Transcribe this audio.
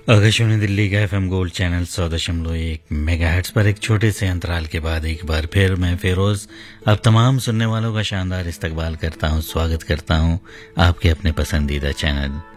आकाशवाणी दिल्ली का FM gold channel 100.1 megahertz पर एक छोटे से अंतराल के बाद एक बार फिर मैं फिरोज अब तमाम सुनने वालों का शानदार इस्तकबाल करता हूं, स्वागत करता हूं आपके अपने पसंदीदा चैनल